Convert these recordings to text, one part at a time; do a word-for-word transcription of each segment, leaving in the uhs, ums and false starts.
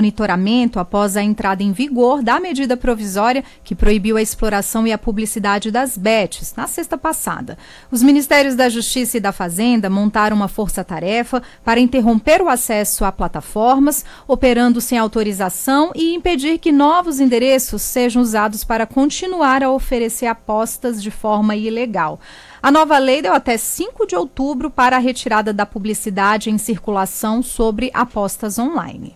monitoramento após a entrada em vigor da medida provisória que proibiu a exploração e a publicidade das bets, na sexta passada. Os Ministérios da Justiça e da Fazenda montaram uma força-tarefa para interromper o acesso a plataformas, operando sem autorização e impedir que novos endereços sejam usados para continuar a oferecer apostas de forma ilegal. A nova lei deu até cinco de outubro para a retirada da publicidade em circulação sobre apostas online.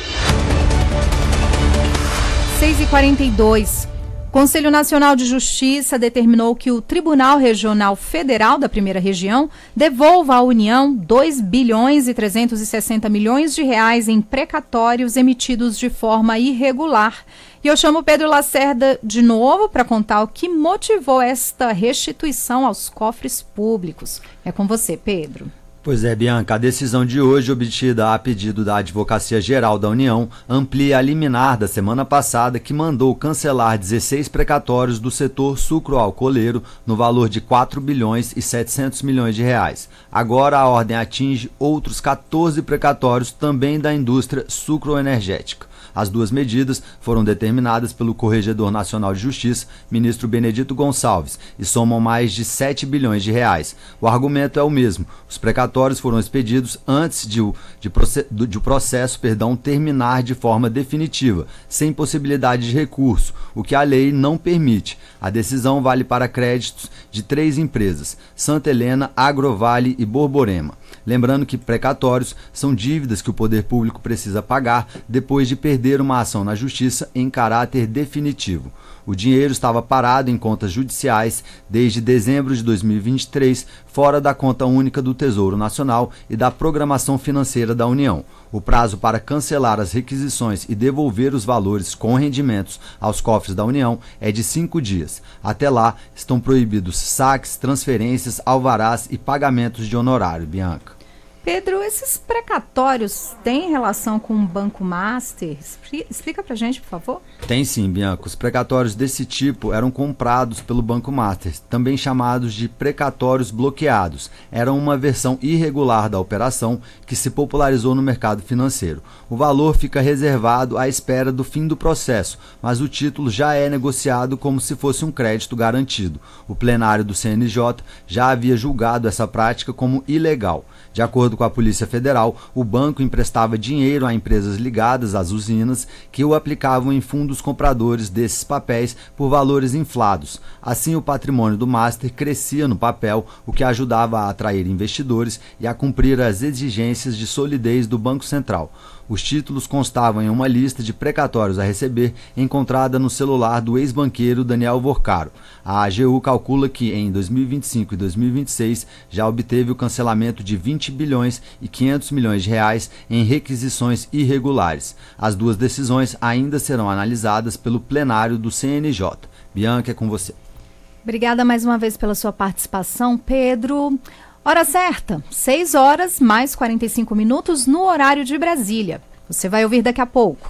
seis e quarenta e dois. O Conselho Nacional de Justiça determinou que o Tribunal Regional Federal da Primeira Região devolva à União dois bilhões e trezentos e sessenta milhões de reais em precatórios emitidos de forma irregular. E eu chamo Pedro Lacerda de novo para contar o que motivou esta restituição aos cofres públicos. É com você, Pedro. Pois é, Bianca, a decisão de hoje, obtida a pedido da Advocacia Geral da União, amplia a liminar da semana passada que mandou cancelar dezesseis precatórios do setor sucroalcooleiro no valor de quatro bilhões e setecentos milhões de reais. Agora a ordem atinge outros quatorze precatórios também da indústria sucroenergética. As duas medidas foram determinadas pelo Corregedor Nacional de Justiça, ministro Benedito Gonçalves, e somam mais de sete bilhões de reais. O argumento é o mesmo. Os precatórios foram expedidos antes de o, de, de o processo perdão, terminar de forma definitiva, sem possibilidade de recurso, o que a lei não permite. A decisão vale para créditos de três empresas, Santa Helena, Agrovale e Borborema. Lembrando que precatórios são dívidas que o poder público precisa pagar depois de perder uma ação na justiça em caráter definitivo. O dinheiro estava parado em contas judiciais desde dezembro de dois mil e vinte e três, fora da conta única do Tesouro Nacional e da Programação Financeira da União. O prazo para cancelar as requisições e devolver os valores com rendimentos aos cofres da União é de cinco dias. Até lá, estão proibidos saques, transferências, alvarás e pagamentos de honorário, Bianca. Pedro, esses precatórios têm relação com o Banco Master? Explica pra gente, por favor. Tem sim, Bianca. Os precatórios desse tipo eram comprados pelo Banco Master, também chamados de precatórios bloqueados. Eram uma versão irregular da operação que se popularizou no mercado financeiro. O valor fica reservado à espera do fim do processo, mas o título já é negociado como se fosse um crédito garantido. O plenário do C N J já havia julgado essa prática como ilegal. De acordo com a Polícia Federal, o banco emprestava dinheiro a empresas ligadas às usinas que o aplicavam em fundos compradores desses papéis por valores inflados. Assim, o patrimônio do Master crescia no papel, o que ajudava a atrair investidores e a cumprir as exigências de solidez do Banco Central. Os títulos constavam em uma lista de precatórios a receber encontrada no celular do ex-banqueiro Daniel Vorcaro. A A G U calcula que em dois mil e vinte e cinco e dois mil e vinte e seis já obteve o cancelamento de vinte bilhões e quinhentos milhões de reais em requisições irregulares. As duas decisões ainda serão analisadas pelo plenário do C N J. Bianca, é com você. Obrigada mais uma vez pela sua participação, Pedro. Hora certa, seis horas mais quarenta e cinco minutos no horário de Brasília. Você vai ouvir daqui a pouco.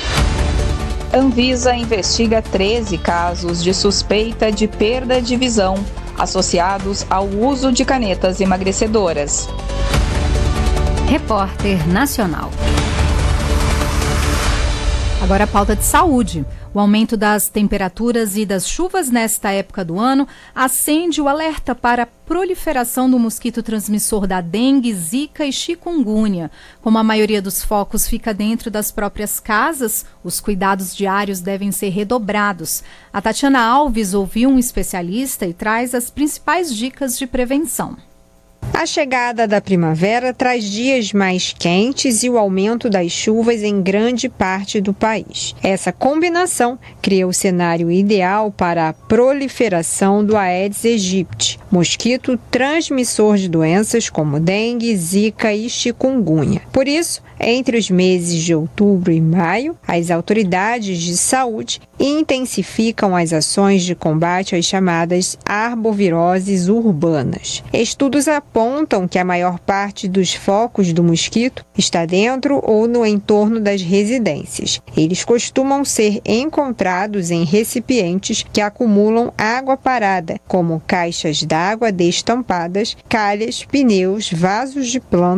Anvisa investiga treze casos de suspeita de perda de visão associados ao uso de canetas emagrecedoras. Repórter Nacional. Agora a pauta de saúde. O aumento das temperaturas e das chuvas nesta época do ano acende o alerta para a proliferação do mosquito transmissor da dengue, zika e chikungunya. Como a maioria dos focos fica dentro das próprias casas, os cuidados diários devem ser redobrados. A Tatiana Alves ouviu um especialista e traz as principais dicas de prevenção. A chegada da primavera traz dias mais quentes e o aumento das chuvas em grande parte do país. Essa combinação cria o cenário ideal para a proliferação do Aedes aegypti, mosquito transmissor de doenças como dengue, zika e chikungunya. Por isso, entre os meses de outubro e maio, as autoridades de saúde intensificam as ações de combate às chamadas arboviroses urbanas. Estudos apontam que a maior parte dos focos do mosquito está dentro ou no entorno das residências. Eles costumam ser encontrados em recipientes que acumulam água parada, como caixas d'água destampadas, calhas, pneus, vasos de plantas,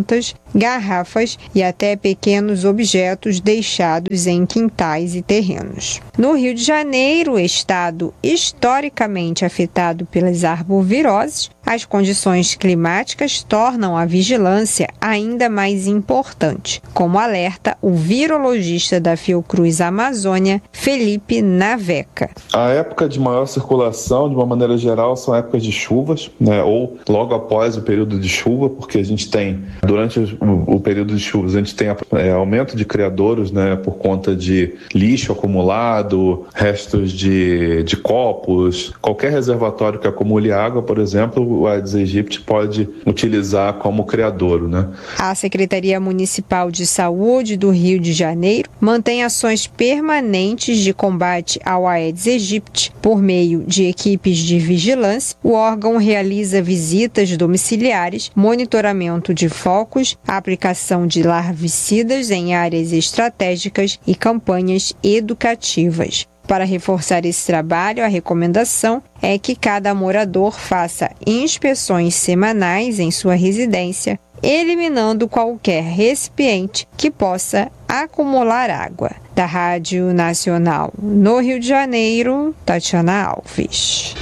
garrafas e até pequenos objetos deixados em quintais e terrenos. No Rio de Janeiro, estado historicamente afetado pelas arboviroses, as condições climáticas tornam a vigilância ainda mais importante, como alerta o virologista da Fiocruz Amazônia, Felipe Naveca. A época de maior circulação, de uma maneira geral, são épocas de chuvas, né, ou logo após o período de chuva, porque a gente tem, durante o, o período de chuvas, a gente tem é, aumento de criadouros, né, por conta de lixo acumulado, restos de, de copos, qualquer reservatório que acumule água, por exemplo, o Aedes aegypti pode utilizar como criadouro, né? A Secretaria Municipal de Saúde do Rio de Janeiro mantém ações permanentes de combate ao Aedes aegypti. Por meio de equipes de vigilância, o órgão realiza visitas domiciliares, monitoramento de focos, aplicação de larvicidas em áreas estratégicas e campanhas educativas. Para reforçar esse trabalho, a recomendação é que cada morador faça inspeções semanais em sua residência, eliminando qualquer recipiente que possa acumular água. Da Rádio Nacional no Rio de Janeiro, Tatiana Alves.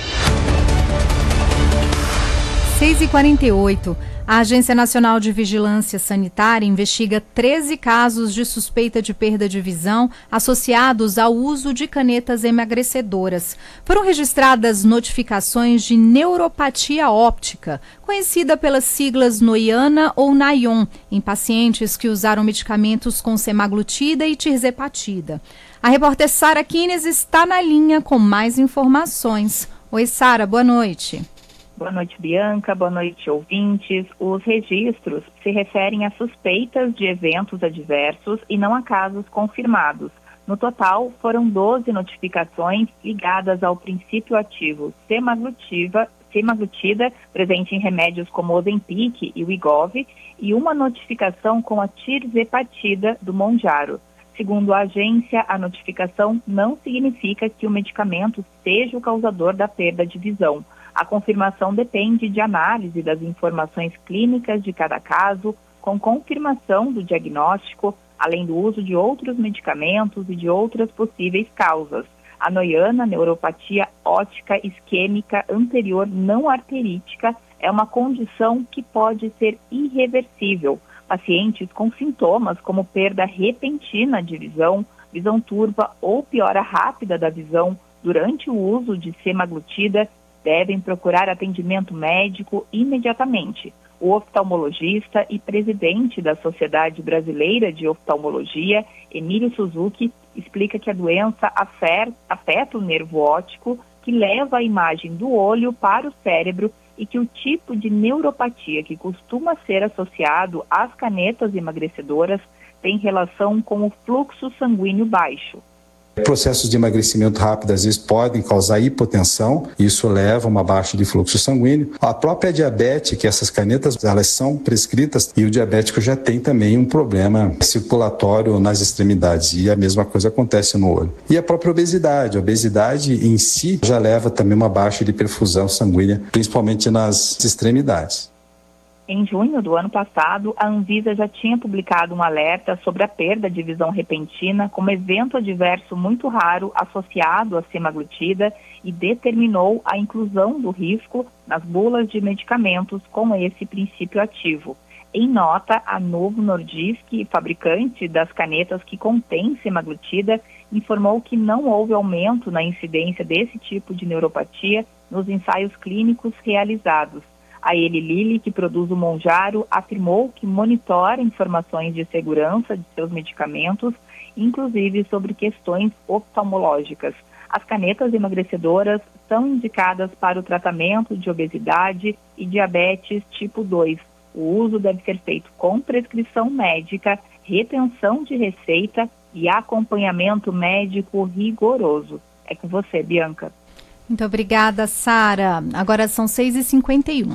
seis e quarenta e oito. A Agência Nacional de Vigilância Sanitária investiga treze casos de suspeita de perda de visão associados ao uso de canetas emagrecedoras. Foram registradas notificações de neuropatia óptica, conhecida pelas siglas Nohiana ou Nayon, em pacientes que usaram medicamentos com semaglutida e tirzepatida. A repórter Sara Kines está na linha com mais informações. Oi, Sara, boa noite. Boa noite, Bianca. Boa noite, ouvintes. Os registros se referem a suspeitas de eventos adversos e não a casos confirmados. No total, foram doze notificações ligadas ao princípio ativo semaglutida, semaglutida, presente em remédios como Ozempic e Wegovy, e uma notificação com a tirzepatida do Mounjaro. Segundo a agência, a notificação não significa que o medicamento seja o causador da perda de visão. A confirmação depende de análise das informações clínicas de cada caso, com confirmação do diagnóstico, além do uso de outros medicamentos e de outras possíveis causas. A Nohiana, neuropatia óptica isquêmica anterior não arterítica, é uma condição que pode ser irreversível. Pacientes com sintomas como perda repentina de visão, visão turva ou piora rápida da visão durante o uso de semaglutida devem procurar atendimento médico imediatamente. O oftalmologista e presidente da Sociedade Brasileira de Oftalmologia, Emílio Suzuki, explica que a doença afeta o nervo óptico, que leva a imagem do olho para o cérebro, e que o tipo de neuropatia que costuma ser associado às canetas emagrecedoras tem relação com o fluxo sanguíneo baixo. Processos de emagrecimento rápido às vezes podem causar hipotensão, isso leva a uma baixa de fluxo sanguíneo. A própria diabetes, que essas canetas elas são prescritas, e o diabético já tem também um problema circulatório nas extremidades, e a mesma coisa acontece no olho. E a própria obesidade, a obesidade em si já leva também uma baixa de perfusão sanguínea, principalmente nas extremidades. Em junho do ano passado, a Anvisa já tinha publicado um alerta sobre a perda de visão repentina como evento adverso muito raro associado à semaglutida e determinou a inclusão do risco nas bulas de medicamentos com esse princípio ativo. Em nota, a Novo Nordisk, fabricante das canetas que contém semaglutida, informou que não houve aumento na incidência desse tipo de neuropatia nos ensaios clínicos realizados. A Eli Lilly, que produz o Mounjaro, afirmou que monitora informações de segurança de seus medicamentos, inclusive sobre questões oftalmológicas. As canetas emagrecedoras são indicadas para o tratamento de obesidade e diabetes tipo dois. O uso deve ser feito com prescrição médica, retenção de receita e acompanhamento médico rigoroso. É com você, Bianca. Muito obrigada, Sara. Agora são seis e cinquenta e um.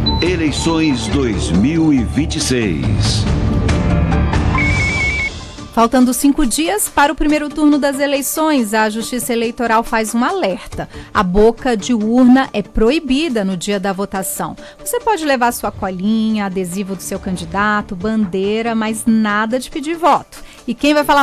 Eleições dois mil e vinte e seis. Faltando cinco dias para o primeiro turno das eleições, a Justiça Eleitoral faz um alerta. A boca de urna é proibida no dia da votação. Você pode levar sua colinha, adesivo do seu candidato, bandeira, mas nada de pedir voto. E quem vai falar